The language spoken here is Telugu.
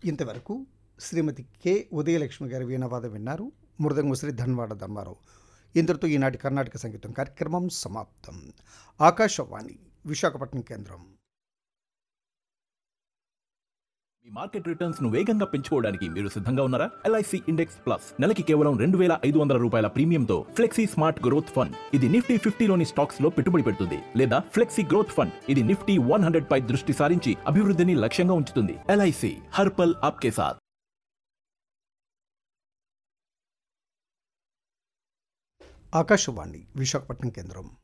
ఇంతవరకు శ్రీమతి కె ఉదయలక్ష్మి గారి వీణావాదం విన్నారు. మృదంగం శ్రీ ధన్వాడ ధర్మారావు. ఇంతటితో ఈనాటి కర్ణాటక సంగీతం కార్యక్రమం సమాప్తం. ఆకాశవాణి విశాఖపట్నం కేంద్రం. మీ మార్కెట్ రిటర్న్స్ ను వేగంగా పెంచుకోవడానికి మీరు సిద్ధంగా ఉన్నారా? LIC ఇండెక్స్ ప్లస్ నెలకి కేవలం 2,500 రూపాయల ప్రీమియంతో ఫ్లెక్సీ స్మార్ట్ గ్రోత్ ఫండ్. ఇది నిఫ్టీ 50లోని స్టాక్స్ లో పెట్టుబడి పెడుతుంది. లేదా ఫ్లెక్సీ గ్రోత్ ఫండ్, ఇది నిఫ్టీ 100 పై దృష్టి సారించి అభివృద్ధిని లక్ష్యంగా ఉంచుతుంది. LIC హర్ పల్ ఆప్కే సాథ్. ఆకాశవాణి విశాఖపట్నం కేంద్రం.